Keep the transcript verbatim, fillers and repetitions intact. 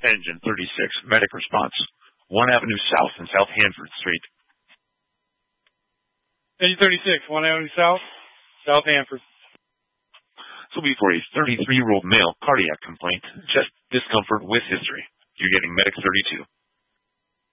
Engine thirty-six, medic response. one Avenue South and South Hanford Street. Engine thirty-six, one Avenue South, South Hanford. So before a thirty-three-year-old male cardiac complaint, chest discomfort with history. You're getting medic thirty-two.